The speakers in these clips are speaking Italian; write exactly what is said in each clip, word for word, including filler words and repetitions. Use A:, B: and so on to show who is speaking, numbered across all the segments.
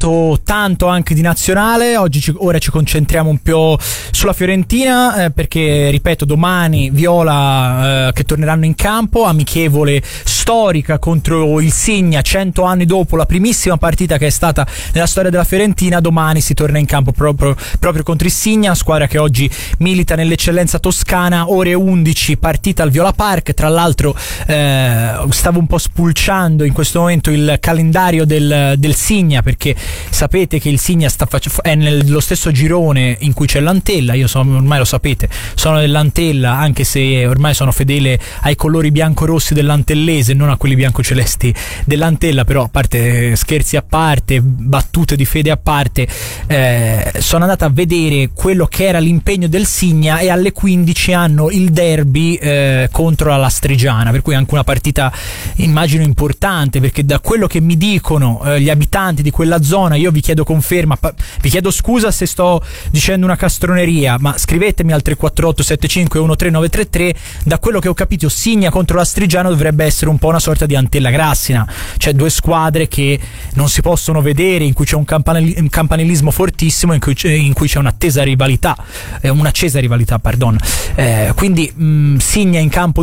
A: parlato tanto anche di nazionale, oggi ci, ora ci concentriamo un po' sulla Fiorentina, eh, perché ripeto, domani Viola eh, che torneranno in campo, amichevole storica contro il Signa, cento anni dopo la primissima partita che è stata nella storia della Fiorentina. Domani si torna in campo proprio, proprio contro il Signa, squadra che oggi milita nell'eccellenza toscana. Ore undici, partita al Viola Park. Tra l'altro eh, stavo un po' spulciando in questo momento il calendario del, del Signa, perché sapete che il Signa sta fac- è nello stesso girone in cui c'è l'Antella. Io sono, ormai lo sapete, sono dell'Antella, anche se ormai sono fedele ai colori biancorossi dell'antellese, non a quelli biancocelesti dell'Antella. Però a parte scherzi a parte, battute di fede a parte, eh, sono andata a vedere quello che era l'impegno del Signa, e alle quindici hanno il derby eh, contro la Lastrigiana, per cui anche una partita immagino importante, perché da quello che mi dicono eh, gli abitanti di quella zona, io vi chiedo conferma, pa- vi chiedo scusa se sto dicendo una castroneria, ma scrivetemi al tre quattro otto sette cinque uno tre nove tre tre. Da quello che ho capito, Signa contro Lastrigiana dovrebbe essere un po' una sorta di Antella Grassina, cioè due squadre che non si possono vedere, in cui c'è un, campanil- un campanilismo fortissimo, in cui c'è, in cui c'è un'attesa rivalità, eh, un'accesa rivalità, pardon. Eh, quindi mh, Signa in campo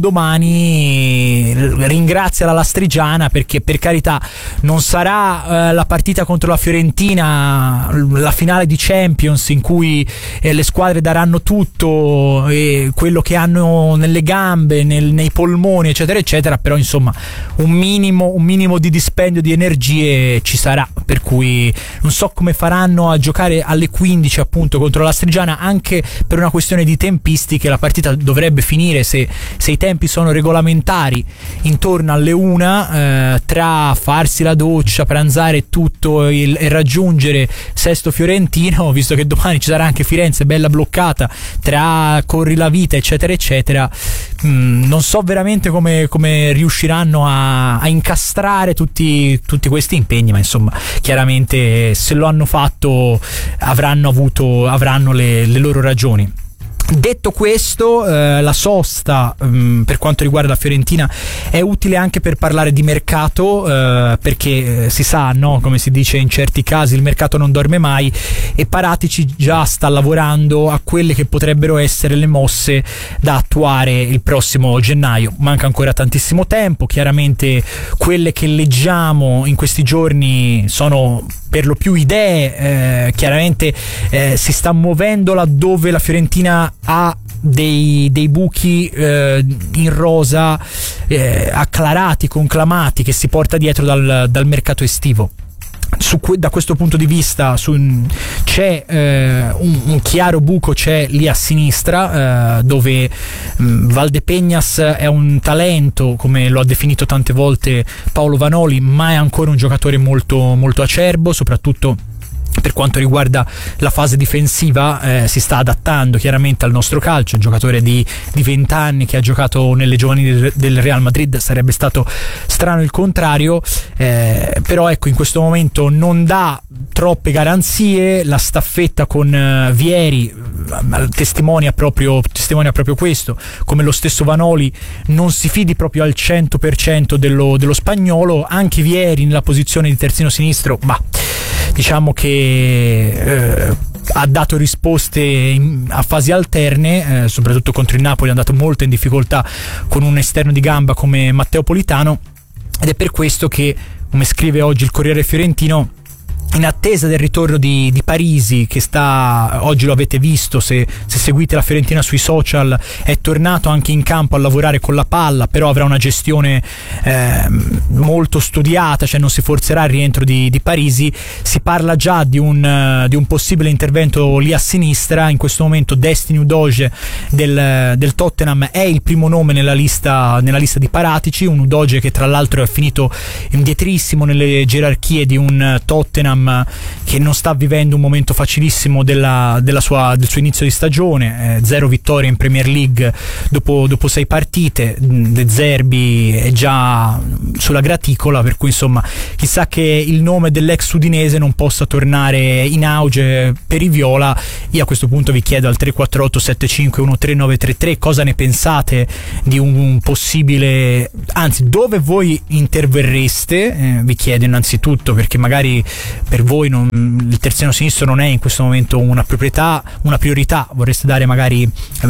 A: domani, ringrazia la Lastrigiana, perché per carità non sarà eh, la partita contro la Fiorentina, la finale di Champions in cui eh, le squadre daranno tutto, e quello che hanno nelle gambe, nel, nei polmoni, eccetera eccetera, però insomma un minimo, un minimo di dispendio di energie ci sarà, per cui non so come faranno a giocare alle quindici appunto contro la Lastrigiana, anche per una questione di tempistiche. La partita dovrebbe finire, se, se i tempi sono regolamentari, intorno alle una, eh, tra farsi la doccia, pranzare e tutto, il, e raggiungere Sesto Fiorentino, visto che domani ci sarà anche Firenze bella bloccata, tra corri la vita eccetera eccetera. Mm, non so veramente come, come riusciranno a, a incastrare tutti, tutti questi impegni, ma insomma chiaramente se lo hanno fatto avranno avuto avranno le, le loro ragioni. Detto questo, eh, la sosta mh, per quanto riguarda la Fiorentina è utile anche per parlare di mercato, eh, perché eh, si sa, no, come si dice in certi casi, il mercato non dorme mai, e Paratici già sta lavorando a quelle che potrebbero essere le mosse da attuare il prossimo gennaio. Manca ancora tantissimo tempo, chiaramente quelle che leggiamo in questi giorni sono per lo più idee, eh, chiaramente eh, si sta muovendo laddove la Fiorentina ha dei, dei buchi eh, in rosa, eh, acclarati, conclamati, che si porta dietro dal, dal mercato estivo. Su, da questo punto di vista su, c'è eh, un, un chiaro buco, c'è lì a sinistra, eh, dove mh, Valdepeñas è un talento, come lo ha definito tante volte Paolo Vanoli, ma è ancora un giocatore molto, molto acerbo, soprattutto per quanto riguarda la fase difensiva. Eh, si sta adattando chiaramente al nostro calcio, un giocatore di venti anni che ha giocato nelle giovanili del Real Madrid, sarebbe stato strano il contrario, eh, però ecco, in questo momento non dà troppe garanzie. La staffetta con uh, Vieri uh, testimonia proprio, testimonia proprio questo, come lo stesso Vanoli non si fidi proprio al cento per cento dello, dello spagnolo. Anche Vieri nella posizione di terzino sinistro, ma diciamo che eh, ha dato risposte in, a fasi alterne, eh, soprattutto contro il Napoli è andato molto in difficoltà con un esterno di gamba come Matteo Politano, ed è per questo che, come scrive oggi il Corriere Fiorentino, in attesa del ritorno di, di Parisi, che sta, oggi lo avete visto se, se seguite la Fiorentina sui social, è tornato anche in campo a lavorare con la palla, però avrà una gestione eh, molto studiata, cioè non si forzerà il rientro di, di Parisi. Si parla già di un, di un possibile intervento lì a sinistra. In questo momento Destiny Udoge del, del Tottenham è il primo nome nella lista, nella lista di Paratici, un Udoge che tra l'altro è finito indietrissimo nelle gerarchie di un Tottenham che non sta vivendo un momento facilissimo della, della sua, del suo inizio di stagione, eh, zero vittorie in Premier League dopo, dopo sei partite. De Zerbi è già sulla graticola, per cui insomma chissà che il nome dell'ex udinese non possa tornare in auge per i viola. Io a questo punto vi chiedo al tre quattro otto sette cinque uno tre nove tre tre cosa ne pensate di un possibile, anzi dove voi interverreste, eh, vi chiedo innanzitutto, perché magari per voi non, il terzino sinistro non è in questo momento una proprietà, una priorità, vorreste dare magari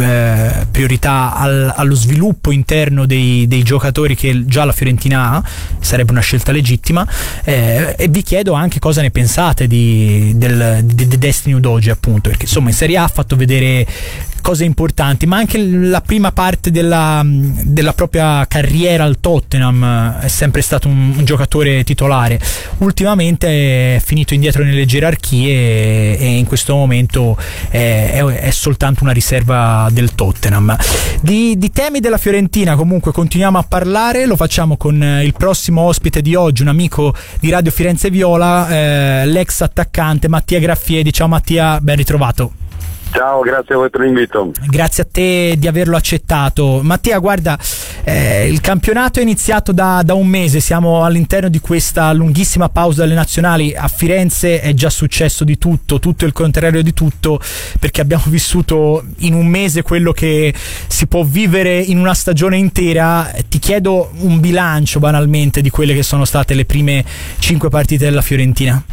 A: eh, priorità al, allo sviluppo interno dei, dei giocatori che già la Fiorentina ha, sarebbe una scelta legittima, eh, e vi chiedo anche cosa ne pensate di, del, di, di Destiny Udogie, appunto, perché insomma in Serie A ha fatto vedere cose importanti, ma anche la prima parte della, della propria carriera al Tottenham è sempre stato un, un giocatore titolare. Ultimamente è finito indietro nelle gerarchie e, e in questo momento è, è, è soltanto una riserva del Tottenham. Di, di temi della Fiorentina comunque continuiamo a parlare, lo facciamo con il prossimo ospite di oggi, un amico di Radio Firenze Viola, eh, l'ex attaccante Mattia Graffiedi. Ciao Mattia, ben ritrovato.
B: Ciao, grazie a voi per l'invito.
A: Grazie a te di averlo accettato. Mattia, guarda, eh, il campionato è iniziato da, da un mese, siamo all'interno di questa lunghissima pausa delle nazionali. A Firenze è già successo di tutto, tutto il contrario di tutto, perché abbiamo vissuto in un mese quello che si può vivere in una stagione intera. Ti chiedo un bilancio banalmente di quelle che sono state le prime cinque partite della Fiorentina.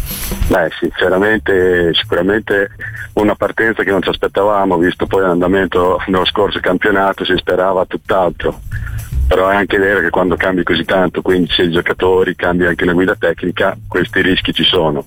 B: Beh, sinceramente, sicuramente una partenza che non ci aspettavamo, visto poi l'andamento dello scorso campionato, si sperava tutt'altro. Però è anche vero che quando cambi così tanto, quindi sei giocatori, cambi anche la guida tecnica, questi rischi ci sono.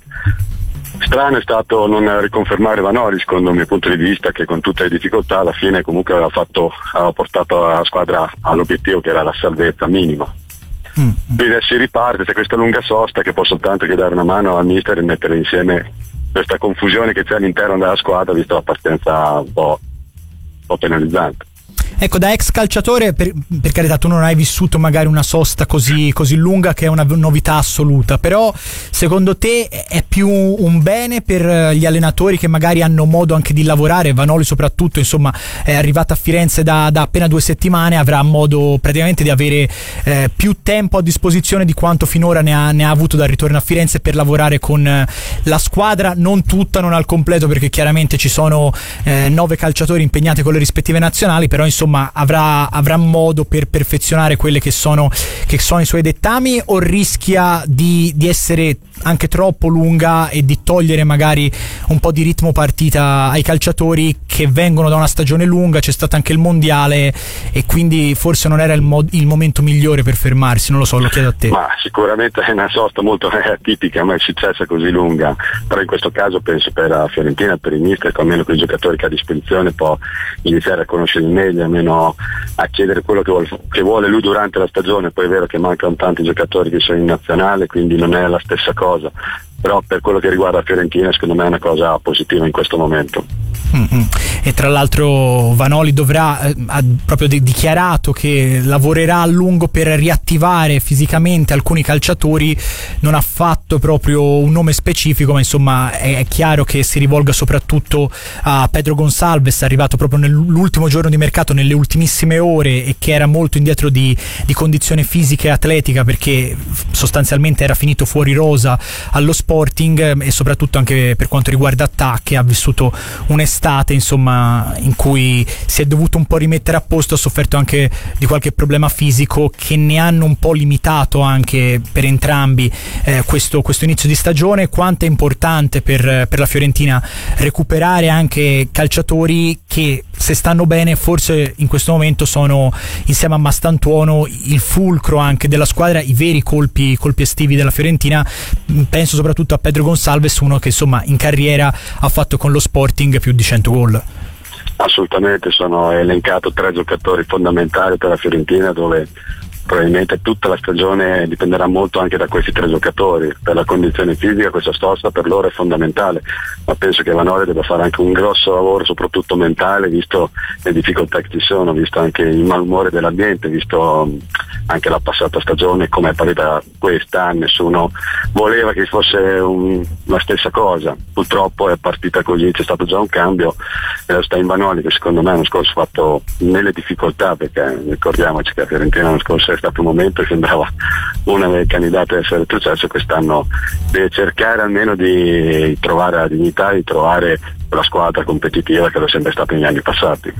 B: Strano è stato non riconfermare Vanoli, secondo il mio punto di vista, che con tutte le difficoltà alla fine comunque aveva, fatto, aveva portato la squadra all'obiettivo che era la salvezza minima. Mm. Quindi adesso si riparte, c'è questa lunga sosta che può soltanto che dare una mano al mister e mettere insieme questa confusione che c'è all'interno della squadra, visto la partenza un po', un po' penalizzante.
A: Ecco, da ex calciatore, per, per carità, tu non hai vissuto magari una sosta così, così lunga, che è una novità assoluta, però secondo te è più un bene per gli allenatori che magari hanno modo anche di lavorare? Vanoli soprattutto, insomma, è arrivato a Firenze da, da appena due settimane, avrà modo praticamente di avere eh, più tempo a disposizione di quanto finora ne ha, ne ha avuto dal ritorno a Firenze per lavorare con eh, la squadra, non tutta, non al completo, perché chiaramente ci sono eh, nove calciatori impegnati con le rispettive nazionali, però insomma avrà, avrà modo per perfezionare quelle che sono, che sono i suoi dettami, o rischia di, di essere anche troppo lunga e di togliere magari un po' di ritmo partita ai calciatori che vengono da una stagione lunga? C'è stato anche il mondiale e quindi forse non era il, mo- il momento migliore per fermarsi, non lo so, lo chiedo a te.
B: Ma sicuramente è una sosta molto atipica, ma è successa così lunga, però in questo caso penso per la Fiorentina, per il mister, che almeno con i giocatori che ha a disposizione può iniziare a conoscere meglio, almeno a chiedere quello che vuole, che vuole lui durante la stagione. Poi è vero che mancano tanti giocatori che sono in nazionale, quindi non è la stessa cosa, però per quello che riguarda la Fiorentina secondo me è una cosa positiva in questo momento.
A: Mm-hmm. E tra l'altro Vanoli dovrà eh, ha proprio di- dichiarato che lavorerà a lungo per riattivare fisicamente alcuni calciatori. Non ha fatto proprio un nome specifico, ma insomma è, è chiaro che si rivolga soprattutto a Pedro Gonçalves, arrivato proprio nell'ultimo giorno di mercato, nelle ultimissime ore, e che era molto indietro di, di condizione fisica e atletica, perché sostanzialmente era finito fuori rosa allo Sporting, e soprattutto anche per quanto riguarda attacchi ha vissuto un'estate insomma in cui si è dovuto un po' rimettere a posto, ha sofferto anche di qualche problema fisico che ne hanno un po' limitato anche per entrambi eh, questo, questo inizio di stagione. Quanto è importante per, per la Fiorentina recuperare anche calciatori che, se stanno bene, forse in questo momento sono, insieme a Mastantuono, il fulcro anche della squadra, i veri colpi, colpi estivi della Fiorentina. Penso soprattutto a Pedro Gonçalves, uno che insomma in carriera ha fatto con lo Sporting più di cento gol.
B: Assolutamente, sono elencato tre giocatori fondamentali per la Fiorentina, dove probabilmente tutta la stagione dipenderà molto anche da questi tre giocatori. Per la condizione fisica questa sosta per loro è fondamentale, ma penso che Vanoli debba fare anche un grosso lavoro soprattutto mentale, visto le difficoltà che ci sono, visto anche il malumore dell'ambiente, visto anche la passata stagione come è partita questa. Nessuno voleva che fosse un, la stessa cosa, purtroppo è partita così, c'è stato già un cambio e sta in Vanoli, che secondo me l'anno scorso ha fatto nelle difficoltà, perché ricordiamoci che la Fiorentina l'anno scorso è stato un momento che sembrava una delle candidate a essere successo. Quest'anno deve cercare almeno di trovare la dignità, di trovare la squadra competitiva che lo è sempre stata negli anni passati.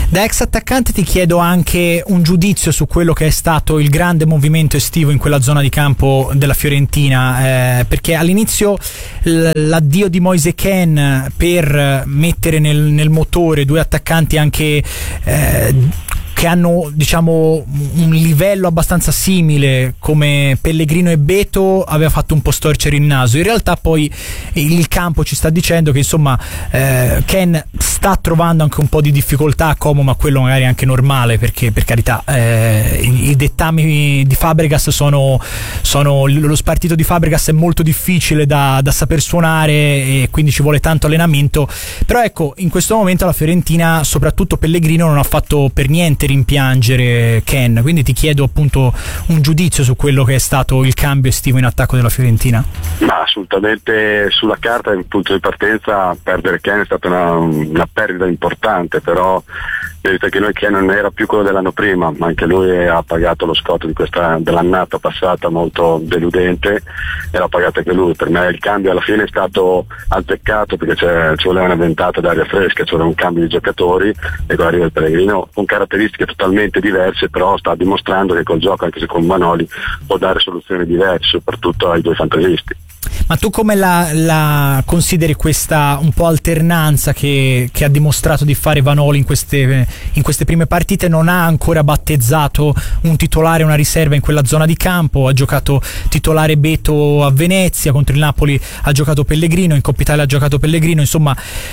A: Da ex attaccante ti chiedo anche un giudizio su quello che è stato il grande movimento estivo in quella zona di campo della Fiorentina, eh, perché all'inizio l'addio di Moise Kean per mettere nel, nel motore due attaccanti anche eh, che hanno, diciamo, un livello abbastanza simile come Pellegrino e Beto aveva fatto un po' storcere il naso. In realtà poi il campo ci sta dicendo che insomma eh, Kean sta trovando anche un po' di difficoltà a Como, ma quello magari è anche normale, perché per carità eh, i, i dettami di Fabregas sono, sono lo spartito di Fabregas è molto difficile da, da saper suonare e quindi ci vuole tanto allenamento. Però ecco, in questo momento la Fiorentina, soprattutto Pellegrino, non ha fatto per niente rimpiangere Kean, quindi ti chiedo appunto un giudizio su quello che è stato il cambio estivo in attacco della Fiorentina.
B: Ma assolutamente sulla carta, il punto di partenza, perdere Kean è stata una, una perdita importante, però vedete che noi Kean non era più quello dell'anno prima, ma anche lui ha pagato lo scotto di questa, dell'annata passata molto deludente, e l'ha pagato anche lui. Per me il cambio alla fine è stato azzeccato, perché ci voleva una ventata d'aria fresca, ci voleva un cambio di giocatori, e qua arriva il Pellegrino con caratteristiche totalmente diverse, però sta dimostrando che col gioco, anche se con Vanoli, può dare soluzioni diverse, soprattutto ai due fantasisti.
A: Ma tu come la, la consideri questa un po' alternanza che, che ha dimostrato di fare Vanoli in queste, in queste prime partite? Non ha ancora battezzato un titolare e una riserva in quella zona di campo, ha giocato titolare Beto a Venezia, contro il Napoli ha giocato Pellegrino, in Coppa Italia ha giocato Pellegrino, insomma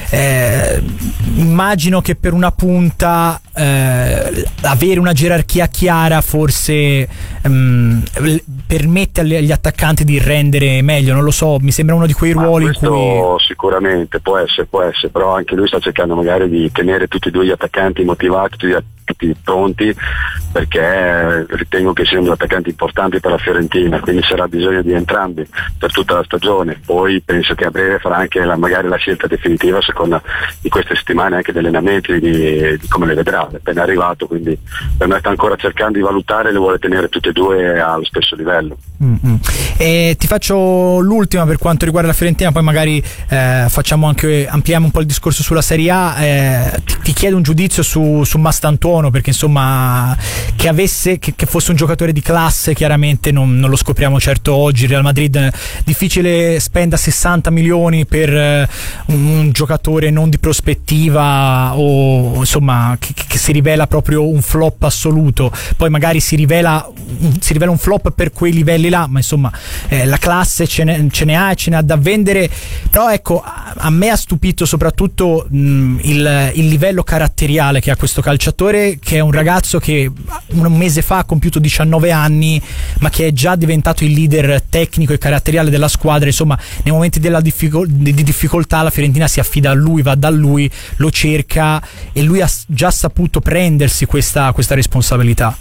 A: eh, immagino che per una punta eh, avere una gerarchia chiara forse ehm, permette agli attaccanti di rendere meglio, non lo so, mi sembra uno di quei ruoli in cui
B: sicuramente può essere, può essere, però anche lui sta cercando magari di tenere tutti e due gli attaccanti motivati, tutti, tutti pronti, perché ritengo che siano due attaccanti importanti per la Fiorentina, quindi sarà bisogno di entrambi per tutta la stagione. Poi penso che a breve farà anche la, magari la scelta definitiva, secondo di queste settimane, anche di allenamenti, di, di come le vedrà, è appena arrivato, quindi per me sta ancora cercando di valutare, le vuole tenere tutti e due allo stesso livello.
A: Mm-hmm. E ti faccio l'ultima per quanto riguarda la Fiorentina, poi magari eh, facciamo anche, ampliamo un po' il discorso sulla Serie A. eh, ti, ti chiedo un giudizio su, su Mastantuono, perché insomma che avesse che, che fosse un giocatore di classe chiaramente non, non lo scopriamo certo oggi. Il Real Madrid difficile spenda sessanta milioni per eh, un, un giocatore non di prospettiva, o insomma che, che si rivela proprio un flop assoluto. Poi magari si rivela si rivela un flop per quei livelli là, ma insomma eh, la classe ce ne, ce ne ha e ce ne ha da vendere. Però ecco, a, a me ha stupito soprattutto mh, il, il livello caratteriale che ha questo calciatore, che è un ragazzo che un mese fa ha compiuto diciannove anni, ma che è già diventato il leader tecnico e caratteriale della squadra. Insomma, nei momenti della difficol- di difficoltà la Fiorentina si affida a lui, va da lui, lo cerca, e lui ha già saputo prendersi questa, questa responsabilità.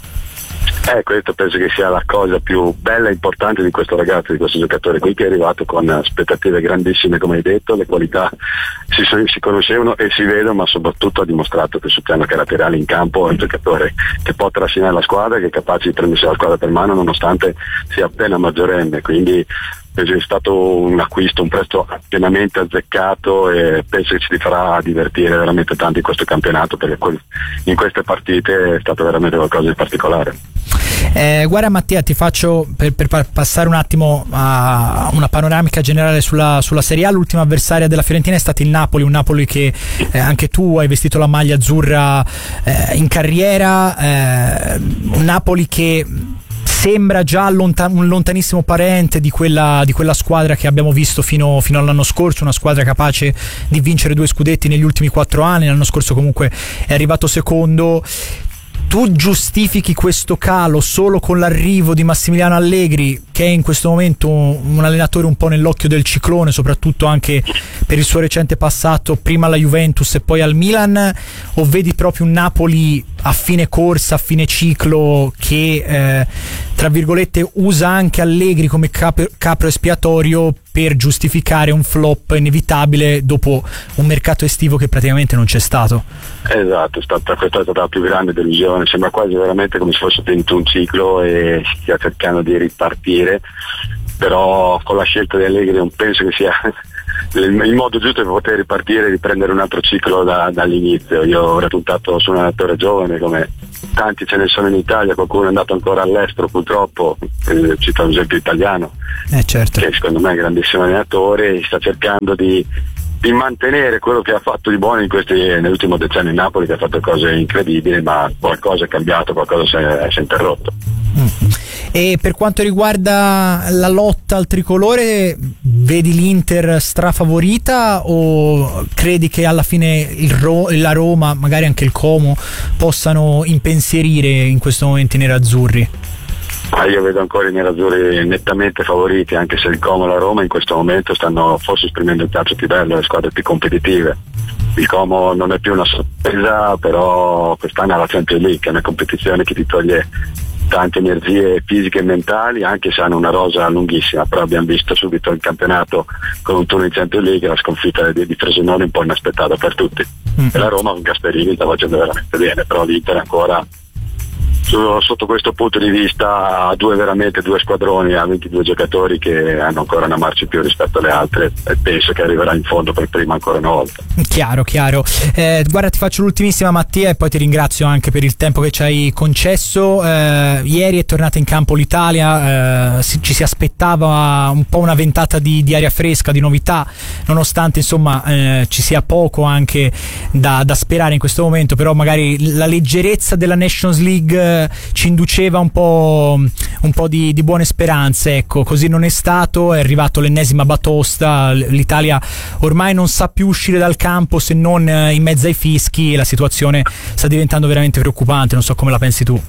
B: Eh, questo penso che sia la cosa più bella e importante di questo ragazzo, di questo giocatore qui, che è arrivato con aspettative grandissime, come hai detto. Le qualità si, si conoscevano e si vedono, ma soprattutto ha dimostrato che sul piano caratteriale in campo è un giocatore che può trascinare la squadra, che è capace di prendersi la squadra per mano nonostante sia appena maggiorenne, quindi penso che è stato un acquisto, un prezzo pienamente azzeccato, e penso che ci farà divertire veramente tanto in questo campionato, perché in queste partite è stato veramente qualcosa di particolare.
A: Eh, guarda Mattia, ti faccio per, per passare un attimo a una panoramica generale sulla, sulla Serie A. L'ultima avversaria della Fiorentina è stata il Napoli, un Napoli che eh, anche tu hai vestito la maglia azzurra eh, in carriera, eh, un Napoli che sembra già lontan- un lontanissimo parente di quella, di quella squadra che abbiamo visto fino, fino all'anno scorso, una squadra capace di vincere due scudetti negli ultimi quattro anni. L'anno scorso comunque è arrivato secondo. Tu giustifichi questo calo solo con l'arrivo di Massimiliano Allegri, che è in questo momento un allenatore un po' nell'occhio del ciclone, soprattutto anche per il suo recente passato prima alla Juventus e poi al Milan, o vedi proprio un Napoli a fine corsa, a fine ciclo, che eh, tra virgolette usa anche Allegri come cap- capro espiatorio per giustificare un flop inevitabile dopo un mercato estivo che praticamente non c'è stato?
B: Esatto, è stata, questa è stata la più grande delusione. Sembra quasi veramente come se fosse finito un ciclo e si stia cercando di ripartire, però con la scelta di Allegri non penso che sia il, il modo giusto per poter ripartire e riprendere un altro ciclo da, dall'inizio. Io ho raccontato su un allenatore giovane, come tanti ce ne sono in Italia, qualcuno è andato ancora all'estero purtroppo, eh, cito un esempio italiano,
A: eh, certo.
B: che secondo me è un grandissimo allenatore e sta cercando di, di mantenere quello che ha fatto di buono in questi, nell'ultimo decennio in Napoli, che ha fatto cose incredibili, ma qualcosa è cambiato, qualcosa si è, si è interrotto.
A: Mm. E per quanto riguarda la lotta al tricolore, vedi l'Inter strafavorita o credi che alla fine il Ro- la Roma, magari anche il Como, possano impensierire in questo momento i nerazzurri?
B: Ah, io vedo ancora i nerazzurri nettamente favoriti, anche se il Como e la Roma in questo momento stanno forse esprimendo il calcio più bello, le squadre più competitive. Il Como non è più una sorpresa, però quest'anno ha la Champions League, che è una competizione che ti toglie tante energie fisiche e mentali, anche se hanno una rosa lunghissima, però abbiamo visto subito il campionato con un turno in Champions League, la sconfitta di, di Frosinone un po' inaspettata per tutti. Mm-hmm. E la Roma con Gasperini sta facendo veramente bene, però l'Inter ancora sotto questo punto di vista ha due veramente due squadroni, ha ventidue giocatori che hanno ancora una marcia in più rispetto alle altre e penso che arriverà in fondo per prima ancora una volta.
A: Chiaro, chiaro. Eh, guarda, ti faccio l'ultimissima, Mattia, e poi ti ringrazio anche per il tempo che ci hai concesso. Eh, ieri è tornata in campo l'Italia, eh, si, ci si aspettava un po' una ventata di, di aria fresca, di novità, nonostante insomma eh, ci sia poco anche da, da sperare in questo momento, però magari la leggerezza della Nations League ci induceva un po', un po' di, di buone speranze, ecco. Così non è stato, è arrivato l'ennesima batosta, l'Italia ormai non sa più uscire dal campo se non in mezzo ai fischi e la situazione sta diventando veramente preoccupante, non so come la pensi tu.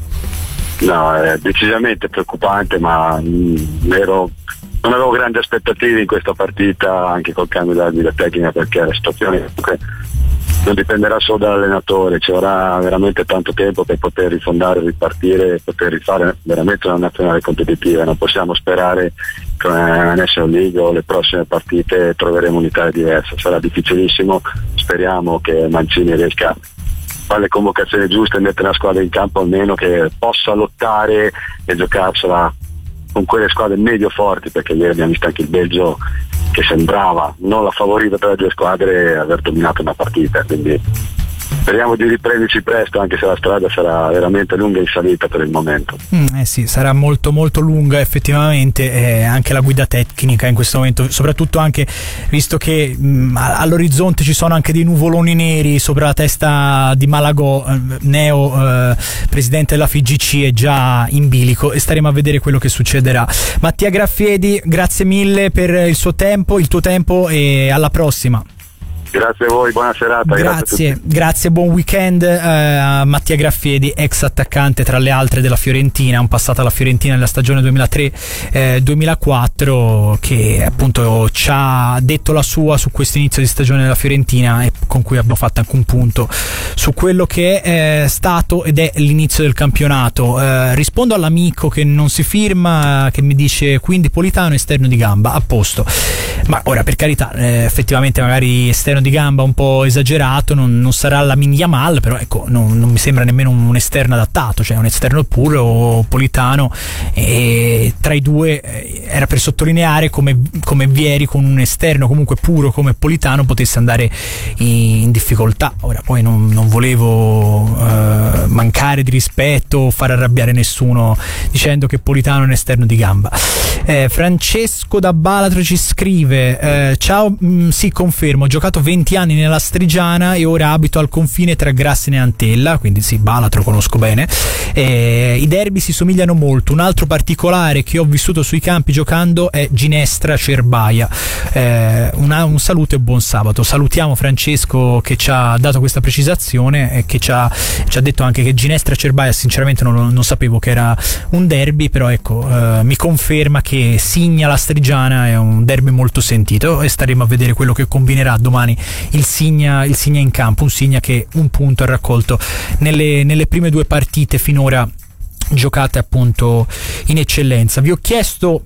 B: No, è decisamente preoccupante, ma mh, ero, non avevo grandi aspettative in questa partita, anche col cambio della guida tecnica, perché la situazione comunque non dipenderà solo dall'allenatore, ci vorrà veramente tanto tempo per poter rifondare, ripartire e poter rifare veramente una nazionale competitiva. Non possiamo sperare che nella National League o le prossime partite troveremo un'Italia diversa, sarà difficilissimo. Speriamo che Mancini riesca a fare le convocazioni giuste e mettere la squadra in campo, almeno che possa lottare e giocarsela con quelle squadre medio forti, perché ieri abbiamo visto anche il Belgio che sembrava non la favorita tra le due squadre aver dominato una partita, quindi speriamo di riprenderci presto, anche se la strada sarà veramente lunga in salita per il momento.
A: Mm, eh sì, sarà molto molto lunga effettivamente, eh, anche la guida tecnica in questo momento, soprattutto anche visto che mh, all'orizzonte ci sono anche dei nuvoloni neri sopra la testa di Malagò, eh, neo eh, presidente della F I G C, è già in bilico e staremo a vedere quello che succederà. Mattia Graffiedi, grazie mille per il suo tempo, il tuo tempo, e alla prossima.
B: Grazie a voi, buona serata.
A: Grazie,
B: grazie,
A: grazie, buon weekend eh, a Mattia Graffiedi, ex attaccante tra le altre della Fiorentina, un passato alla Fiorentina nella stagione duemilatré duemilaquattro, che appunto ci ha detto la sua su questo inizio di stagione della Fiorentina e con cui abbiamo fatto anche un punto su quello che è eh, stato ed è l'inizio del campionato. Eh, rispondo all'amico che non si firma, che mi dice quindi Politano esterno di gamba, a posto. Ma ora, per carità, eh, effettivamente magari esterno di gamba un po' esagerato, non, non sarà la Lamine Yamal, però ecco, non, non mi sembra nemmeno un esterno adattato, cioè un esterno puro Politano, e tra i due eh, era per sottolineare come, come Vieri con un esterno comunque puro come Politano potesse andare in, in difficoltà. Ora poi non, non volevo eh, mancare di rispetto o far arrabbiare nessuno dicendo che Politano è un esterno di gamba. eh, Francesco da Balatro ci scrive eh, ciao, mh, sì, confermo, ho giocato venti anni nella Strigiana e ora abito al confine tra Grassine e Antella, quindi sì, Balatro conosco bene. Eh, i derby si somigliano molto. Un altro particolare che ho vissuto sui campi giocando è Ginestra Cerbaia. Eh, una, un saluto e buon sabato. Salutiamo Francesco che ci ha dato questa precisazione e che ci ha, ci ha detto anche che Ginestra Cerbaia sinceramente non, non sapevo che era un derby, però ecco, eh, mi conferma che Signa la Strigiana è un derby molto sentito e staremo a vedere quello che combinerà domani il Signa, il Signa in campo, un Signa che un punto ha raccolto nelle, nelle prime due partite finora giocate appunto in eccellenza. Vi ho chiesto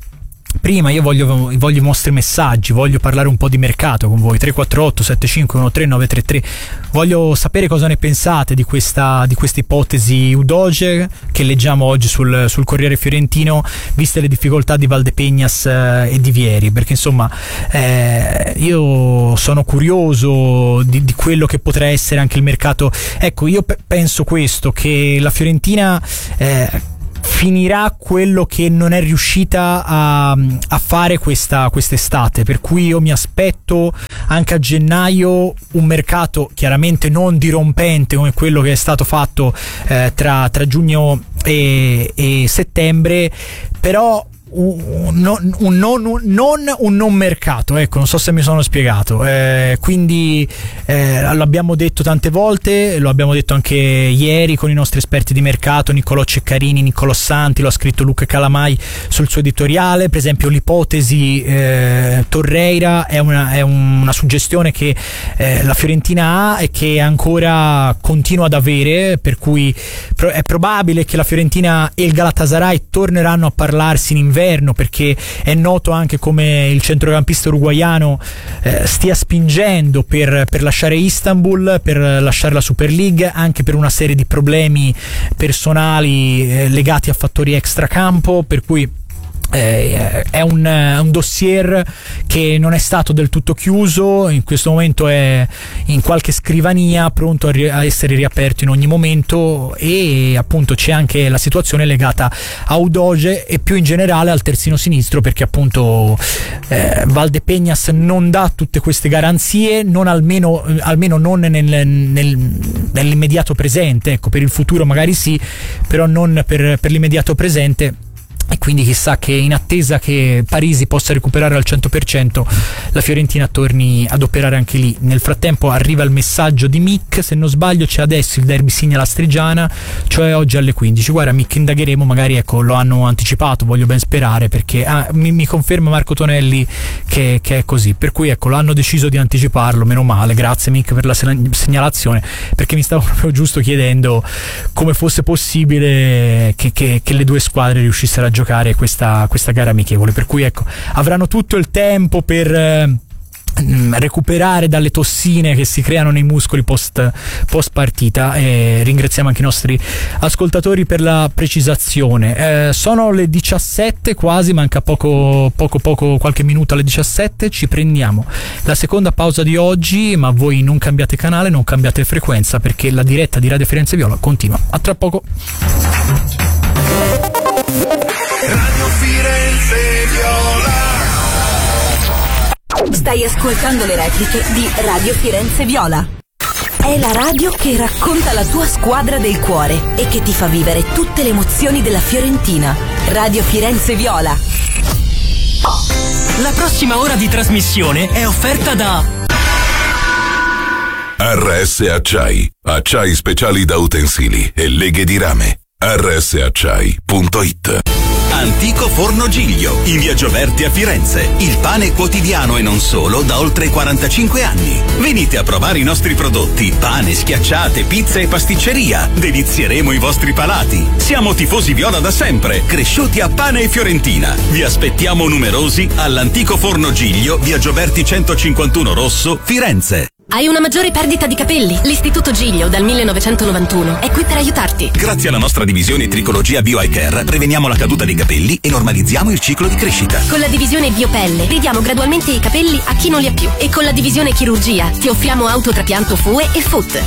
A: prima io voglio, voglio i vostri messaggi, voglio parlare un po' di mercato con voi. Tre quattro otto sette cinque uno tre nove tre tre. Voglio sapere cosa ne pensate di questa di questa ipotesi Udoge che leggiamo oggi sul, sul Corriere Fiorentino, viste le difficoltà di Valdepeñas eh, e di Vieri, perché insomma eh, io sono curioso di, di quello che potrà essere anche il mercato. Ecco, io pe- penso questo, che la Fiorentina eh, finirà quello che non è riuscita a, a fare questa quest'estate, per cui io mi aspetto anche a gennaio un mercato chiaramente non dirompente come quello che è stato fatto eh, tra, tra giugno e, e settembre, però un non un non, un non un non mercato, ecco, non so se mi sono spiegato, eh, quindi eh, l'abbiamo detto tante volte, lo abbiamo detto anche ieri con i nostri esperti di mercato, Niccolò Ceccarini, Niccolò Santi, lo ha scritto Luca Calamai sul suo editoriale. Per esempio l'ipotesi eh, Torreira è una, è una suggestione che eh, la Fiorentina ha e che ancora continua ad avere, per cui pro- è probabile che la Fiorentina e il Galatasaray torneranno a parlarsi in inverno, perché è noto anche come il centrocampista uruguaiano eh, stia spingendo per, per lasciare Istanbul, per lasciare la Super League, anche per una serie di problemi personali eh, legati a fattori extracampo, per cui Eh, è un, un dossier che non è stato del tutto chiuso, in questo momento è in qualche scrivania pronto a, ri- a essere riaperto in ogni momento, e appunto c'è anche la situazione legata a Udoge e più in generale al terzino sinistro, perché appunto eh, Valdepeñas non dà tutte queste garanzie, non almeno, almeno non nel, nel, nell'immediato presente, ecco, per il futuro magari sì, però non per, per l'immediato presente. E quindi chissà che, in attesa che Parisi possa recuperare al cento per cento, la Fiorentina torni ad operare anche lì. Nel frattempo arriva il messaggio di Mick, se non sbaglio c'è adesso il derby Signa-Lastrigiana, cioè oggi alle quindici. Guarda Mick, indagheremo, magari ecco lo hanno anticipato, voglio ben sperare, perché ah, mi, mi conferma Marco Tonelli che, che è così, per cui ecco, l'hanno deciso di anticiparlo, meno male. Grazie Mick per la segnalazione, perché mi stavo proprio giusto chiedendo come fosse possibile che, che, che le due squadre riuscissero a giocare questa, questa gara amichevole, per cui ecco, avranno tutto il tempo per eh, recuperare dalle tossine che si creano nei muscoli post, post partita. E ringraziamo anche i nostri ascoltatori per la precisazione. Eh, sono le diciassette quasi, manca poco poco poco qualche minuto alle diciassette. Ci prendiamo la seconda pausa di oggi, ma voi non cambiate canale, non cambiate frequenza, perché la diretta di Radio Firenze Viola continua. A tra poco.
C: Radio Firenze Viola.
D: Stai ascoltando le repliche di Radio Firenze Viola. È la radio che racconta la tua squadra del cuore e che ti fa vivere tutte le emozioni della Fiorentina. Radio Firenze Viola.
E: La prossima ora di trasmissione è offerta da
C: R S Acciai, acciai speciali da utensili e leghe di rame. R S acciai punto it.
F: Antico Forno Giglio, in via Gioberti a Firenze. Il pane quotidiano e non solo da oltre quarantacinque anni. Venite a provare i nostri prodotti: pane, schiacciate, pizza e pasticceria. Delizieremo i vostri palati. Siamo tifosi viola da sempre, cresciuti a pane e Fiorentina. Vi aspettiamo numerosi all'Antico Forno Giglio, via Gioberti centocinquantuno Rosso, Firenze.
G: Hai una maggiore perdita di capelli? L'Istituto Giglio dal millenovecentonovantuno è qui per aiutarti.
F: Grazie alla nostra divisione Tricologia Bio Eye Care preveniamo la caduta dei capelli e normalizziamo il ciclo di crescita.
G: Con la divisione Biopelle ridiamo gradualmente i capelli a chi non li ha più, e con la divisione Chirurgia ti offriamo autotrapianto F U E e F U T.